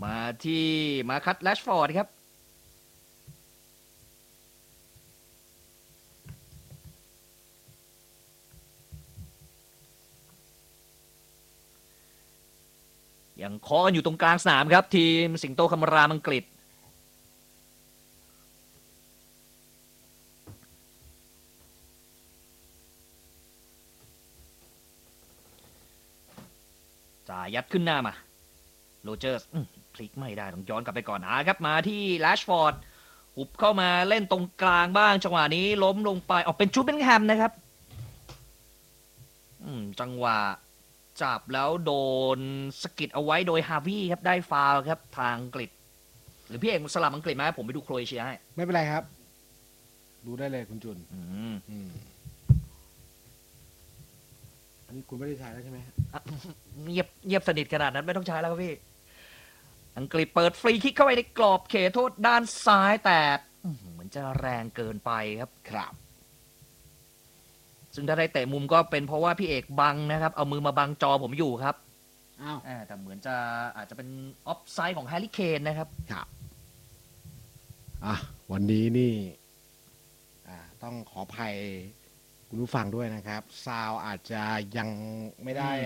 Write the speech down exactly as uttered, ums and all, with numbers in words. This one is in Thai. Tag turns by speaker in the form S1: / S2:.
S1: มาที่มาคัตแรชฟอร์ดครับยังเคาะกันอยู่ตรงกลางสนามครับทีมสิงโตคำรามอังกฤษจ่ายยัดขึ้นหน้ามาโรเจอร์สพลิกไม่ได้ต้องย้อนกลับไปก่อนนะครับมาที่แรชฟอร์ดหุบเข้ามาเล่นตรงกลางบ้างจังหวะนี้ล้มลงไปออกเป็นจูดเบนแฮมนะครับจังหวะจับแล้วโดนสกิดเอาไว้โดยฮาวีครับได้ฟาวล์ครับทางอังกฤษหรือพี่เอกสลับอังกฤษไหมผมไปดูโครเอเชียให้
S2: ไม่เป็นไรครับดูได้เลยคุณจุน
S1: อืม
S2: อืมอันนี้คุณไม่ได้ใช้แล้วใช่ไหม
S1: เงียบเงียบสนิทขนาดนั้นไม่ต้องใช้แล้วครับพี่อังกฤษเปิดฟรีคิกเข้าไปในกรอบเขตโทษด้านซ้ายแต่เหมือนจะแรงเกินไปครับ
S2: ครับ
S1: ซึ่งถ้าได้เตะมุมก็เป็นเพราะว่าพี่เอกบังนะครับเอามือมาบังจอผมอยู่ครับ
S2: อ้าว
S1: แต่เหมือนจะอาจจะเป็นออฟไซด์ของแฮร์รี่เคนนะครับ
S2: ครับอ่ะวันนี้นี่อ่าต้องขออภัยคุณผู้ฟังด้วยนะครับซาวอาจจะยังไม่ได้